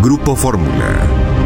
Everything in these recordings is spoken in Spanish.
Grupo Fórmula.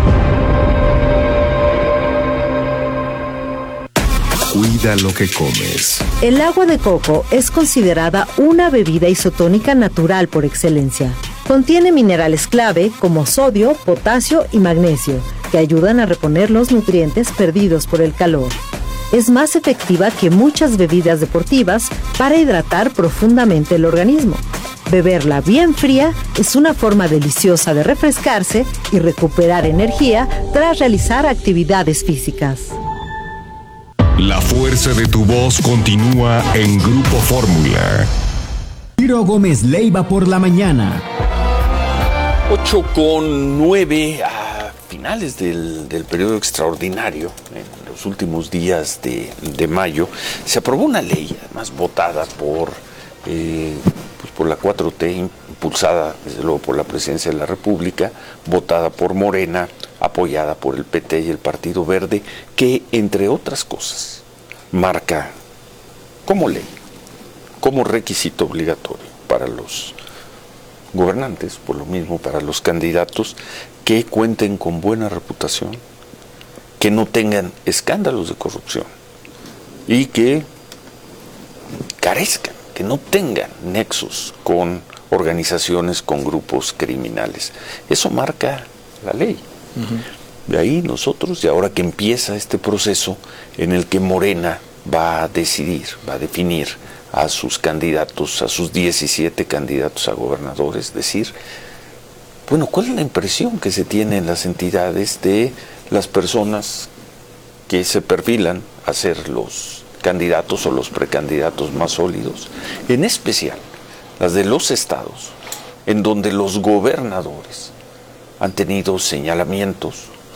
Cuida lo que comes. El agua de coco es considerada una bebida isotónica natural por excelencia. Contiene minerales clave como sodio, potasio y magnesio, que ayudan a reponer los nutrientes perdidos por el calor. Es más efectiva que muchas bebidas deportivas para hidratar profundamente el organismo. Beberla bien fría es una forma deliciosa de refrescarse y recuperar energía tras realizar actividades físicas. La fuerza de tu voz continúa en Grupo Fórmula. Ciro Gómez Leiva por la mañana. 8:09 a finales del periodo extraordinario, en los últimos días de mayo, se aprobó una ley, además votada por la 4T, impulsada desde luego por la Presidencia de la República, votada por Morena, apoyada por el PT y el Partido Verde, que entre otras cosas marca como ley, como requisito obligatorio para los gobernantes, por lo mismo para los candidatos, que cuenten con buena reputación, que no tengan escándalos de corrupción y que carezcan, que no tengan nexos con organizaciones, con grupos criminales. Eso marca la ley. De ahí nosotros, y ahora que empieza este proceso en el que Morena va a decidir, va a definir a sus candidatos, a sus 17 candidatos a gobernadores, decir, bueno, ¿cuál es la impresión que se tiene en las entidades de las personas que se perfilan a ser los candidatos o los precandidatos más sólidos? En especial, las de los estados, en donde los gobernadores han tenido señalamientos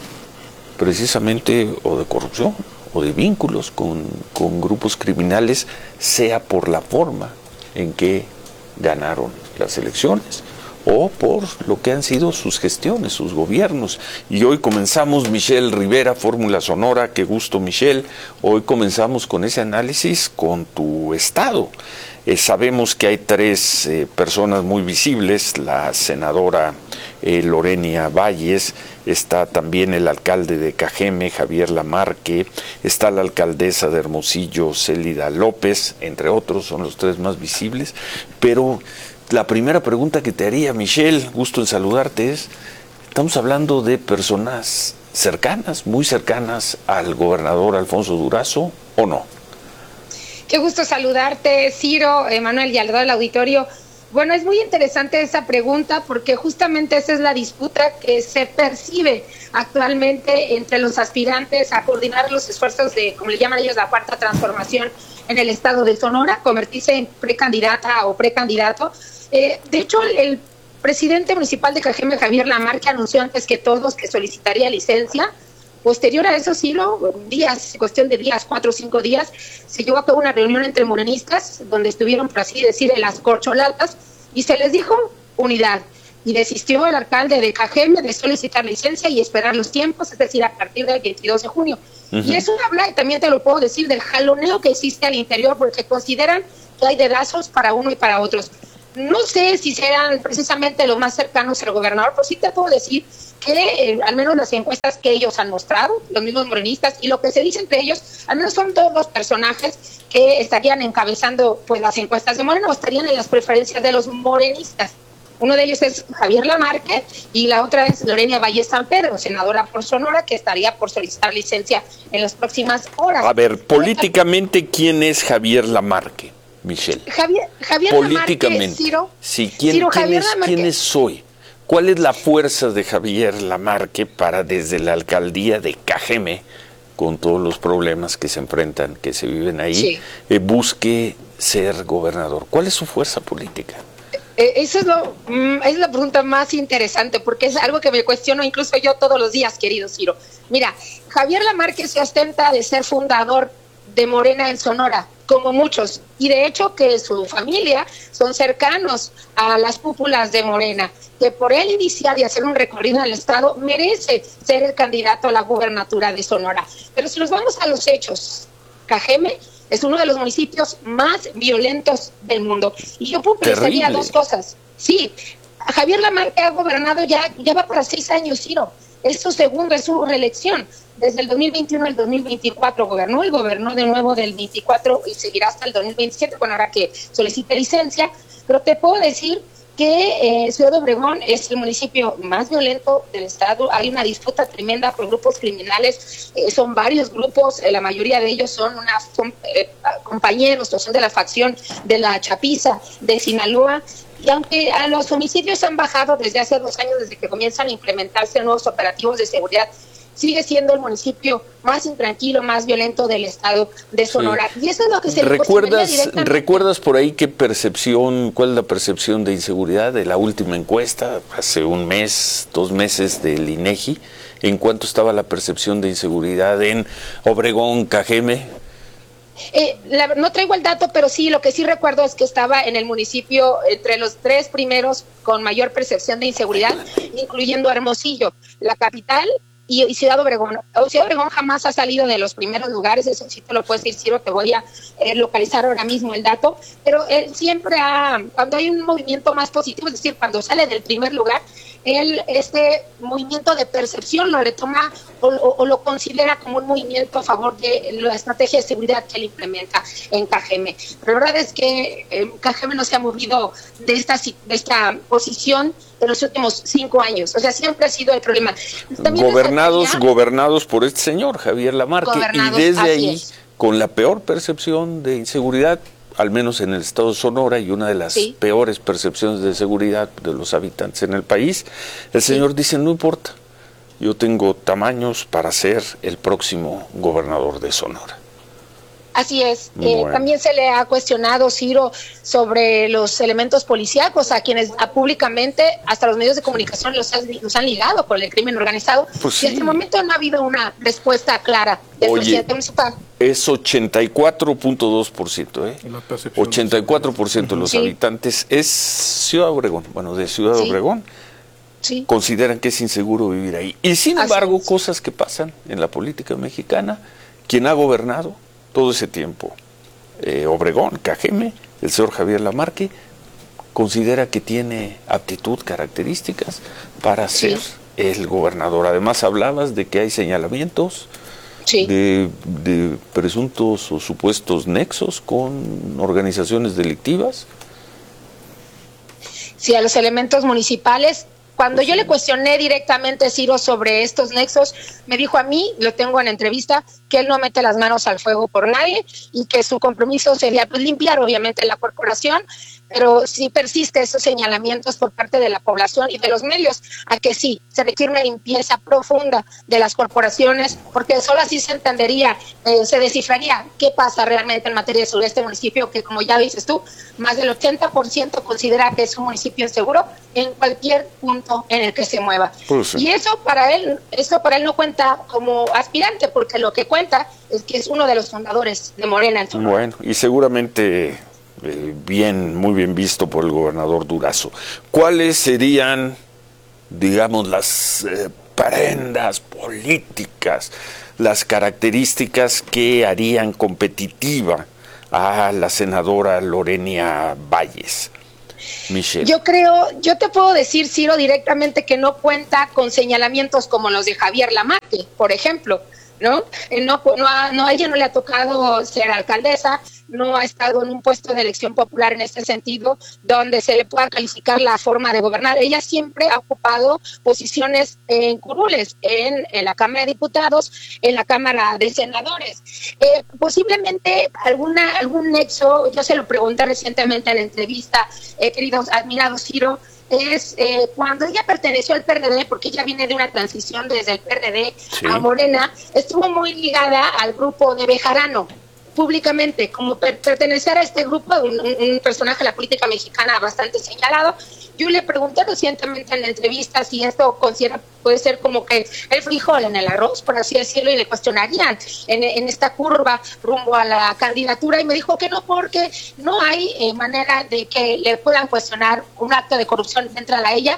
precisamente o de corrupción o de vínculos con grupos criminales, sea por la forma en que ganaron las elecciones o por lo que han sido sus gestiones, sus gobiernos. Y hoy comenzamos, Michelle Rivera, Fórmula Sonora, qué gusto, Michelle. Hoy comenzamos con ese análisis con tu estado. Sabemos que hay tres personas muy visibles, la senadora Lorena Valles, está también el alcalde de Cajeme, Javier Lamarque, está la alcaldesa de Hermosillo, Célida López, entre otros, son los tres más visibles. Pero la primera pregunta que te haría, Michelle, gusto en saludarte, es, estamos hablando de personas cercanas, muy cercanas al gobernador Alfonso Durazo, ¿o no? Qué gusto saludarte, Ciro, Manuel, y al del auditorio. Bueno, es muy interesante esa pregunta porque justamente esa es la disputa que se percibe actualmente entre los aspirantes a coordinar los esfuerzos de, como le llaman ellos, la cuarta transformación en el estado de Sonora, convertirse en precandidata o precandidato. De hecho, el presidente municipal de Cajeme, Javier Lamarque, anunció antes que todos que solicitaría licencia. Posterior a eso, Ciro, cuestión de días, 4 o 5 días, se llevó a cabo una reunión entre morenistas, donde estuvieron, por así decir, en las corcholatas, y se les dijo unidad. Y desistió el alcalde de Cajeme de solicitar licencia y esperar los tiempos, es decir, a partir del 22 de junio. Y eso habla, y también te lo puedo decir, del jaloneo que existe al interior, porque consideran que hay dedazos para uno y para otros. No sé si serán precisamente los más cercanos al gobernador, pero sí te puedo decir que al menos las encuestas que ellos han mostrado, los mismos morenistas, y lo que se dice entre ellos, al menos son todos los personajes que estarían encabezando pues las encuestas de Morena o estarían en las preferencias de los morenistas. Uno de ellos es Javier Lamarque y la otra es Lorena Valles San Pedro, senadora por Sonora, que estaría por solicitar licencia en las próximas horas. A ver, políticamente, ¿quién es Javier Lamarque, Michelle? Javier Políticamente, Lamarque, Ciro. Sí, ¿quién es hoy? ¿Cuál es la fuerza de Javier Lamarque para desde la alcaldía de Cajeme, con todos los problemas que se enfrentan, que se viven ahí, busque ser gobernador? ¿Cuál es su fuerza política? Eso es la pregunta más interesante, porque es algo que me cuestiono incluso yo todos los días, querido Ciro. Mira, Javier Lamarque se ostenta de ser fundador de Morena en Sonora, como muchos, y de hecho que su familia son cercanos a las cúpulas de Morena, que por él iniciar y hacer un recorrido en el estado merece ser el candidato a la gubernatura de Sonora. Pero si nos vamos a los hechos, Cajeme es uno de los municipios más violentos del mundo, y yo puntualizaría dos cosas. Sí, Javier Lamarque ha gobernado ya va para 6 años, Ciro. Es su segundo, es su reelección. Desde el 2021 al 2024 gobernó y gobernó de nuevo del 24 y seguirá hasta el 2027, bueno, ahora que solicite licencia. Pero te puedo decir que Ciudad Obregón es el municipio más violento del estado. Hay una disputa tremenda por grupos criminales, son varios grupos, la mayoría de ellos son compañeros o son de la facción de la Chapiza de Sinaloa. Y aunque a los homicidios han bajado desde hace 2 años, desde que comienzan a implementarse nuevos operativos de seguridad, sigue siendo el municipio más intranquilo, más violento del estado de Sonora. Sí. Y eso es lo que se ¿Recuerdas por ahí cuál es la percepción de inseguridad de la última encuesta, hace 1 mes, 2 meses del INEGI? ¿En cuánto estaba la percepción de inseguridad en Obregón, Cajeme? No traigo el dato, pero sí, lo que sí recuerdo es que estaba en el municipio entre los 3 primeros con mayor percepción de inseguridad, incluyendo Hermosillo, la capital, y Ciudad Obregón. Ciudad Obregón jamás ha salido de los primeros lugares, eso sí te lo puedes decir, Ciro, te voy a localizar ahora mismo el dato, pero él siempre cuando hay un movimiento más positivo, es decir, cuando sale del primer lugar, este movimiento de percepción lo retoma o lo considera como un movimiento a favor de la estrategia de seguridad que él implementa en Cajeme. Pero la verdad es que Cajeme no se ha movido de esta posición de los últimos 5 años, o sea, siempre ha sido el problema. Gobernados por este señor, Javier Lamarque, y desde ahí, con la peor percepción de inseguridad, al menos en el estado de Sonora, y una de las peores percepciones de seguridad de los habitantes en el país, el señor dice, no importa, yo tengo tamaños para ser el próximo gobernador de Sonora. Así es. Bueno. También se le ha cuestionado, Ciro, sobre los elementos policíacos, a quienes públicamente, hasta los medios de comunicación, los han ligado con el crimen organizado. Pues sí. Y hasta el momento no ha habido una respuesta clara del presidente municipal. Es 84.2%, ¿eh? 84% de los habitantes es Ciudad Obregón, de Ciudad Obregón. Sí. Consideran que es inseguro vivir ahí. Y sin embargo, cosas que pasan en la política mexicana, quien ha gobernado todo ese tiempo, Obregón, Cajeme, el señor Javier Lamarque, considera que tiene aptitud, características para ser el gobernador. Además hablabas de que hay señalamientos de presuntos o supuestos nexos con organizaciones delictivas. Sí, a los elementos municipales. Cuando yo le cuestioné directamente, Ciro, sobre estos nexos, me dijo a mí, lo tengo en entrevista, que él no mete las manos al fuego por nadie y que su compromiso sería limpiar, obviamente, la corporación, pero si persiste esos señalamientos por parte de la población y de los medios, a que sí, se requiere una limpieza profunda de las corporaciones, porque solo así se entendería, se descifraría qué pasa realmente en materia de seguridad de este municipio, que como ya dices tú, más del 80% considera que es un municipio inseguro en cualquier punto en el que se mueva. Pues, y eso para él no cuenta como aspirante, porque lo que cuenta es que es uno de los fundadores de Morena en Sonora. Bueno, y seguramente muy bien visto por el gobernador Durazo. ¿Cuáles serían, digamos, las prendas políticas, las características que harían competitiva a la senadora Lorena Valles? Michelle. Yo te puedo decir, Ciro, directamente que no cuenta con señalamientos como los de Javier Lamarque, por ejemplo, ¿no? A ella no le ha tocado ser alcaldesa, no ha estado en un puesto de elección popular en este sentido, donde se le pueda calificar la forma de gobernar. Ella siempre ha ocupado posiciones en curules, en la Cámara de Diputados, en la Cámara de Senadores. Posiblemente algún nexo, yo se lo pregunté recientemente en la entrevista, querido admirado Ciro, es cuando ella perteneció al PRD, porque ella viene de una transición desde el PRD a Morena, estuvo muy ligada al grupo de Bejarano, públicamente, como pertenecer a este grupo, un personaje de la política mexicana bastante señalado. Yo le pregunté recientemente en la entrevista si esto puede ser como que el frijol en el arroz, por así decirlo, y le cuestionarían en esta curva rumbo a la candidatura, y me dijo que no, porque no hay manera de que le puedan cuestionar un acto de corrupción dentro de ella.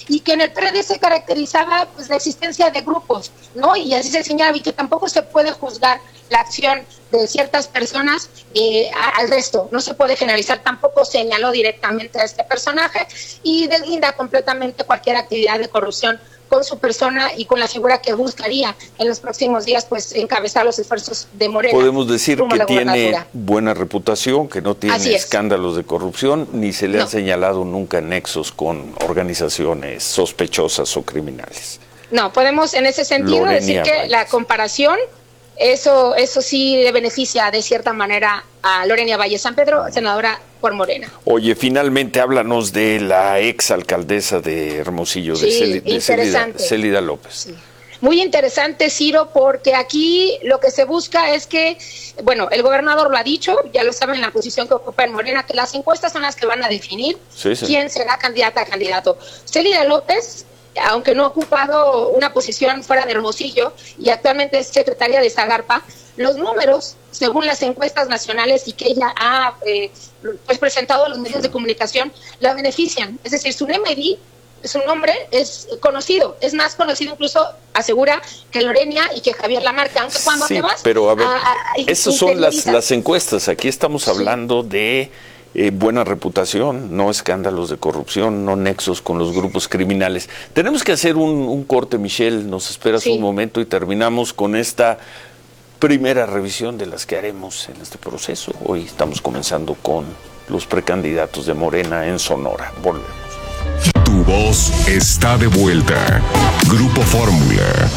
y que en el PRD se caracterizaba pues la existencia de grupos, ¿no? Y así se señalaba, y que tampoco se puede juzgar la acción de ciertas personas al resto, no se puede generalizar, tampoco señaló directamente a este personaje y deslinda completamente cualquier actividad de corrupción con su persona y con la figura que buscaría en los próximos días pues encabezar los esfuerzos de Morena. Podemos decir que tiene buena reputación, que no tiene escándalos de corrupción, ni se le han señalado nunca nexos con organizaciones sospechosas o criminales. No, podemos en ese sentido decir que la comparación, eso sí le beneficia de cierta manera a Lorena Valle San Pedro, senadora por Morena. Oye, finalmente háblanos de la exalcaldesa de Hermosillo, de Célida López. Sí. Muy interesante, Ciro, porque aquí lo que se busca es que, bueno, el gobernador lo ha dicho, ya lo saben, la posición que ocupa en Morena, que las encuestas son las que van a definir quién será candidata a candidato. Célida López, aunque no ha ocupado una posición fuera de Hermosillo y actualmente es secretaria de Zagarpa, los números, según las encuestas nacionales y que ella ha pues presentado a los medios de comunicación, la benefician. Es decir, su nombre es conocido, es más conocido incluso, asegura, que Lorena y que Javier Lamarca, aunque cuando te vas... pero a ver, esas son las encuestas, aquí estamos hablando de... buena reputación, no escándalos de corrupción, no nexos con los grupos criminales. Tenemos que hacer un corte, Michelle, nos esperas un momento y terminamos con esta primera revisión de las que haremos en este proceso. Hoy estamos comenzando con los precandidatos de Morena en Sonora. Volvemos. Tu voz está de vuelta. Grupo Fórmula.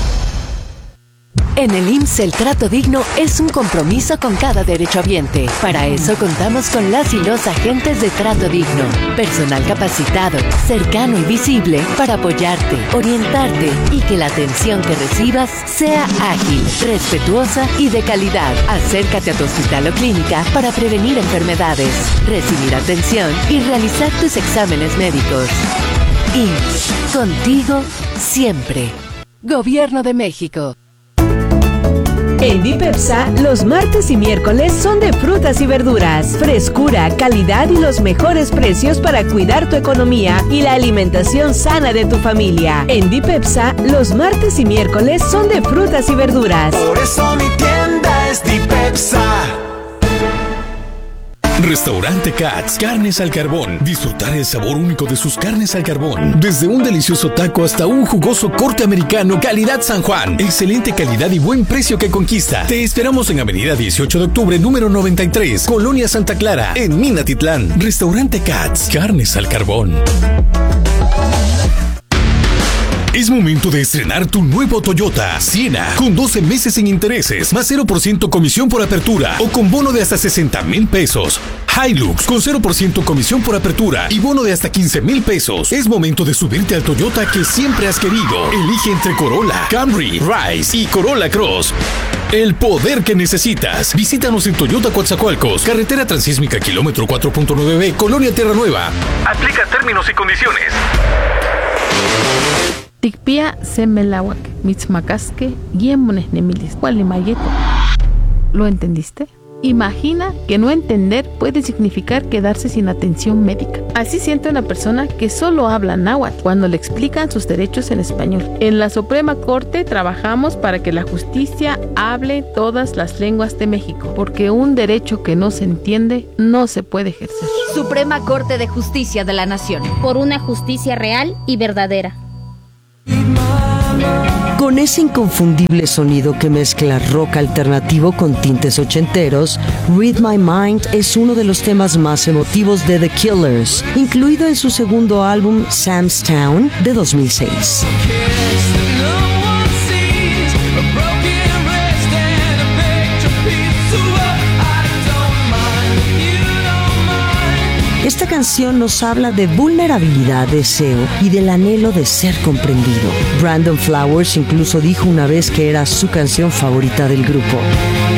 En el IMSS el trato digno es un compromiso con cada derechohabiente. Para eso contamos con las y los agentes de trato digno. Personal capacitado, cercano y visible para apoyarte, orientarte y que la atención que recibas sea ágil, respetuosa y de calidad. Acércate a tu hospital o clínica para prevenir enfermedades, recibir atención y realizar tus exámenes médicos. IMSS, contigo siempre. Gobierno de México. En Dipepsa, los martes y miércoles son de frutas y verduras, frescura, calidad y los mejores precios para cuidar tu economía y la alimentación sana de tu familia. En Dipepsa, los martes y miércoles son de frutas y verduras. Por eso mi tienda es Dipepsa. Restaurante Katz, carnes al carbón. Disfrutar el sabor único de sus carnes al carbón. Desde un delicioso taco hasta un jugoso corte americano, calidad San Juan. Excelente calidad y buen precio que conquista. Te esperamos en Avenida 18 de Octubre, número 93, Colonia Santa Clara, en Minatitlán. Restaurante Katz, carnes al carbón. Es momento de estrenar tu nuevo Toyota Siena con 12 meses sin intereses, más 0% comisión por apertura o con bono de hasta 60,000 pesos. Hilux con 0% comisión por apertura y bono de hasta 15,000 pesos. Es momento de subirte al Toyota que siempre has querido. Elige entre Corolla, Camry, Rise y Corolla Cross. El poder que necesitas. Visítanos en Toyota Coatzacoalcos, carretera transísmica kilómetro 4.9B, Colonia Tierra Nueva. Aplica términos y condiciones. Tikpia semelawak, mitzmacasque, guiemones nemilis, cualimayeto. ¿Lo entendiste? Imagina que no entender puede significar quedarse sin atención médica. Así siente una persona que solo habla náhuatl cuando le explican sus derechos en español. En la Suprema Corte trabajamos para que la justicia hable todas las lenguas de México, porque un derecho que no se entiende no se puede ejercer. Suprema Corte de Justicia de la Nación. Por una justicia real y verdadera. Con ese inconfundible sonido que mezcla rock alternativo con tintes ochenteros, Read My Mind es uno de los temas más emotivos de The Killers, incluido en su segundo álbum Sam's Town de 2006. Esta canción nos habla de vulnerabilidad, deseo y del anhelo de ser comprendido. Brandon Flowers incluso dijo una vez que era su canción favorita del grupo.